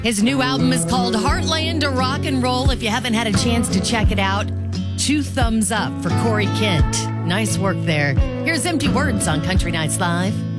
His new album is called Heartland of Rock and Roll. If you haven't had a chance to check it out, 2 thumbs up for Corey Kent. Nice work there. Here's Empty Words on Country Nights Live.